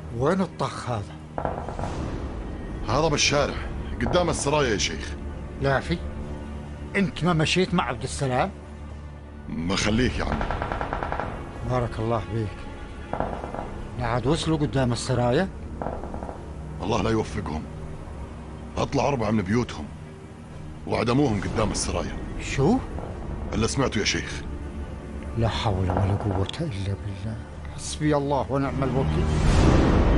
وين الطخ هذا؟ هذا بالشارع قدام السرايا يا شيخ. لافي، انت ما مشيت مع عبد السلام؟ ما خليك يا عمي. بارك الله بيك. لا عاد وصلوا قدام السرايا؟ الله لا يوفقهم. اطلع 4 من بيوتهم وعدموهم قدام السرايا. شو؟ اللي سمعته يا شيخ. لا حول ولا قوة إلا بالله. حسبي الله ونعم الوكيل.